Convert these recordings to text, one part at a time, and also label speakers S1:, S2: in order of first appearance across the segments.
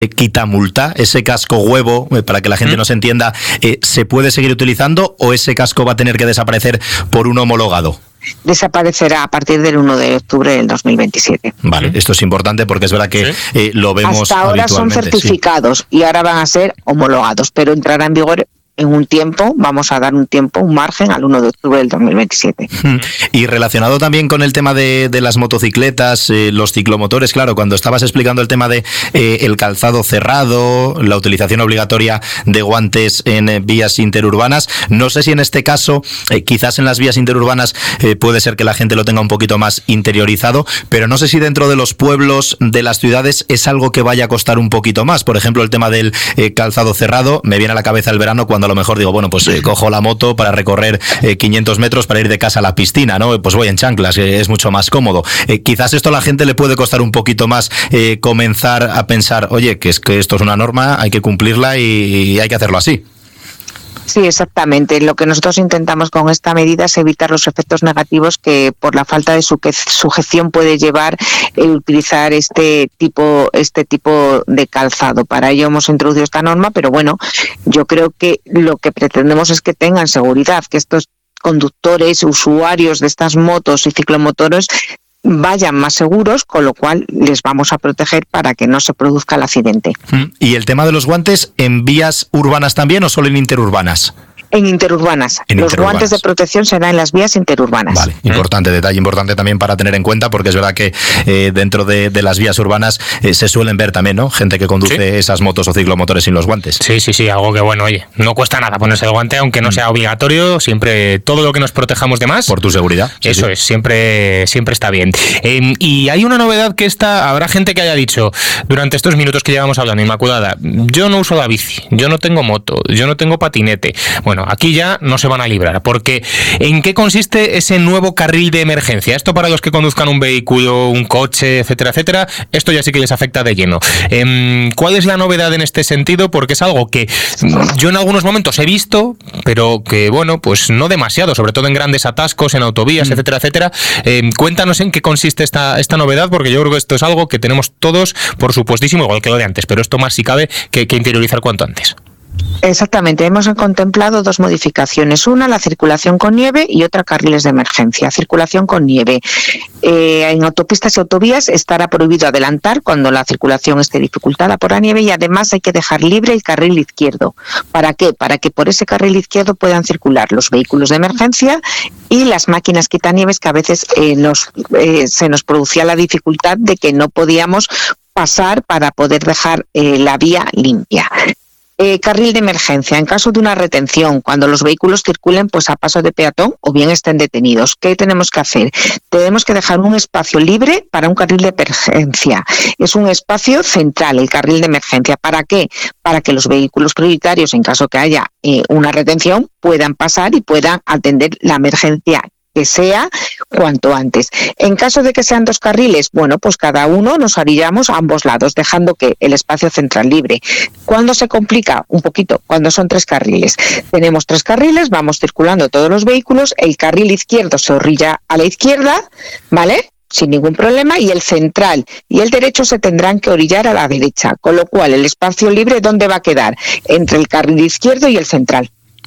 S1: quitamulta, ese casco huevo, para que la gente nos entienda, ¿se puede seguir utilizando o ese casco va a tener que desaparecer por un homologado?
S2: Desaparecerá a partir del 1 de octubre del 2027.
S1: Vale, esto es importante porque es verdad que lo vemos
S2: hasta ahora son certificados y ahora van a ser homologados, pero entrará en vigor en un tiempo, vamos a dar un margen al 1 de octubre del 2027.
S1: Y relacionado también con el tema de las motocicletas, los ciclomotores, claro, cuando estabas explicando el tema de el calzado cerrado, la utilización obligatoria de guantes en vías interurbanas, no sé si en este caso, quizás en las vías interurbanas puede ser que la gente lo tenga un poquito más interiorizado, pero no sé si dentro de los pueblos, de las ciudades, es algo que vaya a costar un poquito más. Por ejemplo, el tema del calzado cerrado, me viene a la cabeza el verano cuando a lo mejor digo, bueno, pues cojo la moto para recorrer 500 metros para ir de casa a la piscina, ¿no? Pues voy en chanclas, es mucho más cómodo. Quizás esto a la gente le puede costar un poquito más comenzar a pensar, oye, que es que esto es una norma, hay que cumplirla y hay que hacerlo así.
S2: Sí, exactamente. Lo que nosotros intentamos con esta medida es evitar los efectos negativos que por la falta de sujeción puede llevar el utilizar este tipo de calzado. Para ello hemos introducido esta norma, pero bueno, yo creo que lo que pretendemos es que tengan seguridad, que estos conductores, usuarios de estas motos y ciclomotores vayan más seguros, con lo cual les vamos a proteger para que no se produzca el accidente.
S1: ¿Y el tema de los guantes en vías urbanas también o solo en interurbanas?
S2: En interurbanas. Los guantes de protección serán en las vías interurbanas.
S1: Vale, importante, detalle importante también para tener en cuenta, porque es verdad que dentro de las vías urbanas se suelen ver también, ¿no? Gente que conduce esas motos o ciclomotores sin los guantes.
S3: Sí, algo que bueno, oye, no cuesta nada ponerse el guante, aunque no sea obligatorio, siempre todo lo que nos protejamos de más.
S1: Por tu seguridad.
S3: Eso es, siempre está bien. Y hay una novedad que habrá gente que haya dicho durante estos minutos que llevamos hablando, Inmaculada, yo no uso la bici, yo no tengo moto, yo no tengo patinete. Bueno, aquí ya no se van a librar, porque ¿en qué consiste ese nuevo carril de emergencia? Esto para los que conduzcan un vehículo, un coche, etcétera, etcétera, esto ya sí que les afecta de lleno. ¿Cuál es la novedad en este sentido? Porque es algo que yo en algunos momentos he visto, pero que, bueno, pues no demasiado, sobre todo en grandes atascos, en autovías, etcétera, etcétera. Cuéntanos en qué consiste esta novedad, porque yo creo que esto es algo que tenemos todos, por supuestísimo, igual que lo de antes, pero esto más si cabe que interiorizar cuanto antes.
S2: Exactamente, hemos contemplado dos modificaciones, una la circulación con nieve y otra carriles de emergencia. Circulación con nieve. En autopistas y autovías estará prohibido adelantar cuando la circulación esté dificultada por la nieve y además hay que dejar libre el carril izquierdo. ¿Para qué? Para que por ese carril izquierdo puedan circular los vehículos de emergencia y las máquinas quitanieves, que a veces se nos producía la dificultad de que no podíamos pasar para poder dejar la vía limpia. Carril de emergencia, en caso de una retención, cuando los vehículos circulen pues a paso de peatón o bien estén detenidos. ¿Qué tenemos que hacer? Tenemos que dejar un espacio libre para un carril de emergencia. Es un espacio central, el carril de emergencia. ¿Para qué? Para que los vehículos prioritarios, en caso que haya una retención, puedan pasar y puedan atender la emergencia que sea cuanto antes. En caso de que sean dos carriles, bueno, pues cada uno nos orillamos a ambos lados, dejando que el espacio central libre. ¿Cuándo se complica? Un poquito, cuando son tres carriles. Tenemos tres carriles, vamos circulando todos los vehículos, el carril izquierdo se orilla a la izquierda, ¿vale?, sin ningún problema, y el central y el derecho se tendrán que orillar a la derecha, con lo cual el espacio libre, ¿dónde va a quedar? Entre el carril izquierdo y el central.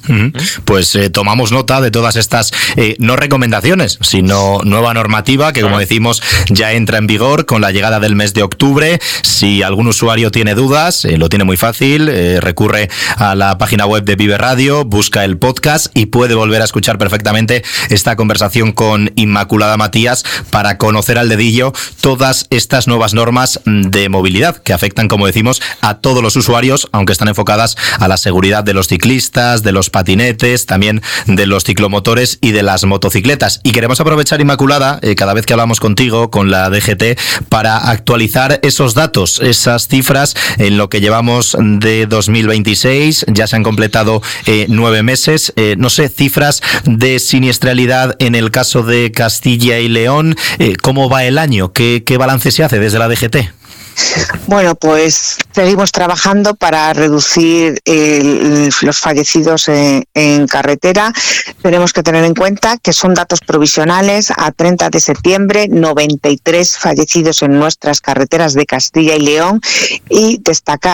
S1: Pues tomamos nota de todas estas no recomendaciones, sino nueva normativa que, como decimos, ya entra en vigor con la llegada del mes de octubre. Si algún usuario tiene dudas, lo tiene muy fácil, recurre a la página web de Vive Radio, busca el podcast y puede volver a escuchar perfectamente esta conversación con Inmaculada Matías para conocer al dedillo todas estas nuevas normas de movilidad que afectan, como decimos, a todos los usuarios, aunque están enfocadas a la seguridad de los ciclistas, de los patinetes, también de los ciclomotores y de las motocicletas. Y queremos aprovechar, Inmaculada, cada vez que hablamos contigo, con la DGT, para actualizar esos datos, esas cifras en lo que llevamos de 2026. Ya se han completado 9 meses. No sé, cifras de siniestralidad en el caso de Castilla y León. ¿Cómo va el año? ¿Qué balance se hace desde la DGT?
S2: Bueno, pues seguimos trabajando para reducir los fallecidos en carretera. Tenemos que tener en cuenta que son datos provisionales. A 30 de septiembre, 93 fallecidos en nuestras carreteras de Castilla y León, y destacar